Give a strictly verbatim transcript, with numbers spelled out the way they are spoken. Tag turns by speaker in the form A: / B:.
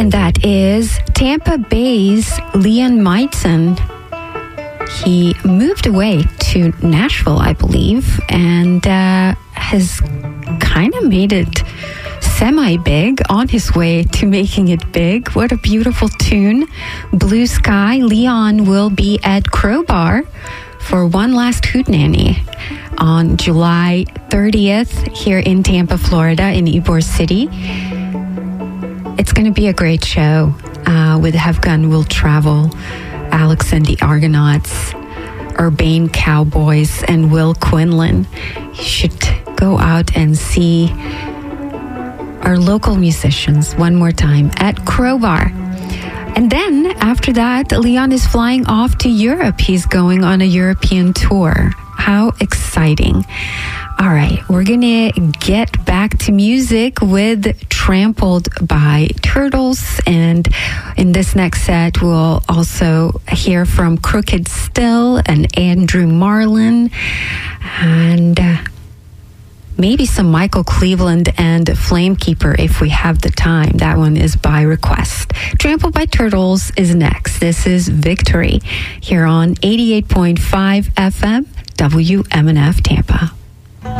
A: And that is Tampa Bay's Leon Meitzen. He moved away to Nashville, I believe, and uh, has kind of made it semi-big, on his way to making it big. What a beautiful tune. Blue Sky. Leon will be at Crowbar for one last hootenanny on July thirtieth here in Tampa, Florida, in Ybor City. It's going to be a great show uh, with Have Gun Will Travel, Alex and the Argonauts, Urbane Cowboys, and Will Quinlan. You should go out and see our local musicians one more time at Crowbar. And then after that, Leon is flying off to Europe. He's going on a European tour. How exciting. All right, we're going to get back to music with Trampled by Turtles. And in this next set, we'll also hear from Crooked Still and Andrew Marlin. And uh, maybe some Michael Cleveland and Flamekeeper if we have the time. That one is by request. Trampled by Turtles is next. This is Victory here on eighty-eight point five F M W M N F Tampa.